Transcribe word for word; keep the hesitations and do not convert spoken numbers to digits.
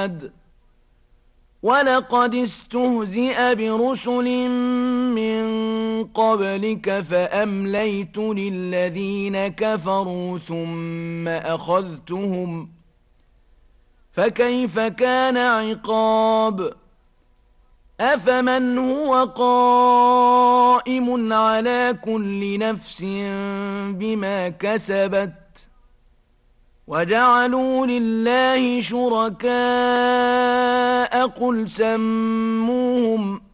أحد ولقد استهزئ برسل من قبلك فأمليت للذين كفروا ثم أخذتهم فكيف كان عقاب أفمن هو قائم على كل نفس بما كسبت وجعلوا لله شركاء قل سموهم